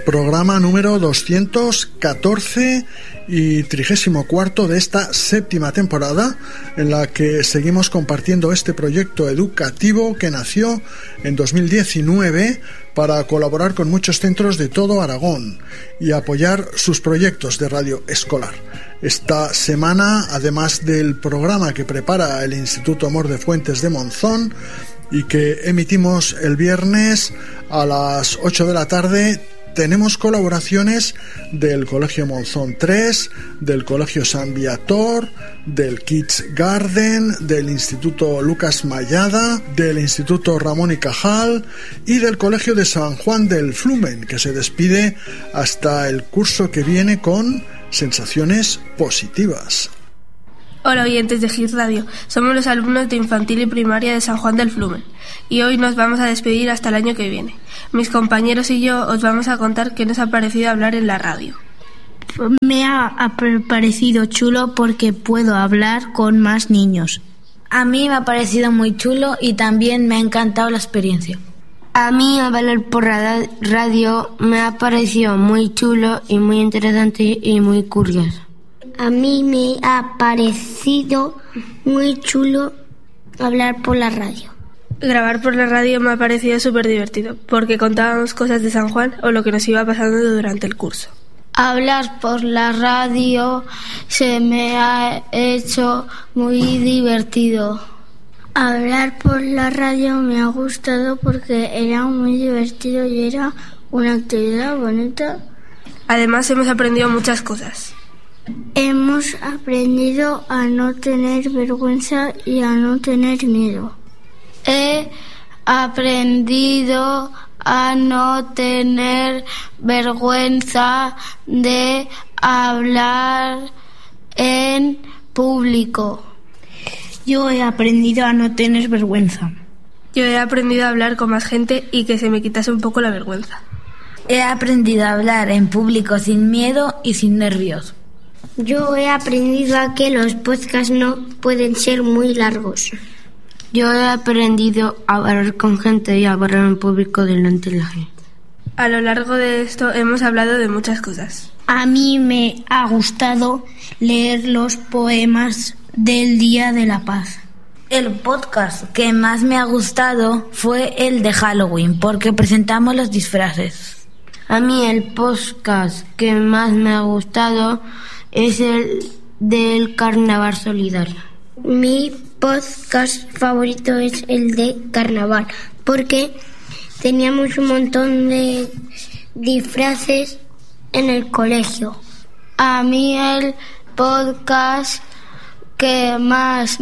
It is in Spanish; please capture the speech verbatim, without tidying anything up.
programa número doscientos catorce y trigésimo cuarto de esta séptima temporada, en la que seguimos compartiendo este proyecto educativo que nació en dos mil diecinueve para colaborar con muchos centros de todo Aragón y apoyar sus proyectos de radio escolar. Esta semana, además del programa que prepara el Instituto Amor de Fuentes de Monzón y que emitimos el viernes a las ocho de la tarde, tenemos colaboraciones del Colegio Monzón tres, del Colegio San Viator, del Kids Garden, del Instituto Lucas Mayada, del Instituto Ramón y Cajal y del Colegio de San Juan del Flumen, que se despide hasta el curso que viene con sensaciones positivas. Hola oyentes de Hit Radio, somos los alumnos de infantil y primaria de San Juan del Flumen y hoy nos vamos a despedir hasta el año que viene. Mis compañeros y yo os vamos a contar qué nos ha parecido hablar en la radio. Me ha, ha parecido chulo porque puedo hablar con más niños. A mí me ha parecido muy chulo y también me ha encantado la experiencia. A mí hablar por radio me ha parecido muy chulo y muy interesante y muy curioso. A mí me ha parecido muy chulo hablar por la radio. Grabar por la radio me ha parecido súper divertido, porque contábamos cosas de San Juan o lo que nos iba pasando durante el curso. Hablar por la radio se me ha hecho muy divertido. Hablar por la radio me ha gustado porque era muy divertido y era una actividad bonita. Además hemos aprendido muchas cosas. Hemos aprendido a no tener vergüenza y a no tener miedo. He aprendido a no tener vergüenza de hablar en público. Yo he aprendido a no tener vergüenza. Yo he aprendido a hablar con más gente y que se me quitase un poco la vergüenza. He aprendido a hablar en público sin miedo y sin nervios. Yo he aprendido a que los podcasts no pueden ser muy largos. Yo he aprendido a hablar con gente y a hablar en público delante de la gente. A lo largo de esto hemos hablado de muchas cosas. A mí me ha gustado leer los poemas del Día de la Paz. El podcast que más me ha gustado fue el de Halloween, porque presentamos los disfraces. A mí el podcast que más me ha gustado es el del Carnaval Solidario. Mi podcast favorito es el de Carnaval, porque teníamos un montón de disfraces en el colegio. A mí el podcast que más